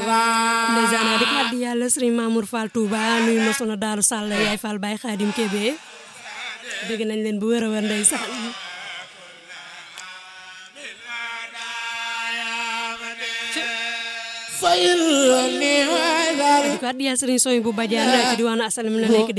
ndeysaan di ko addi yàlla Serigne Mamour Fall Touba nuyu ma soxna Daaru Sall yaay Fall Baye Khadim Kébé dégg nañ leen bu wér a wér ndeysaan di ko addi yàlla Serigne Soy bu Badiane ci diwaanu Asalam la nekk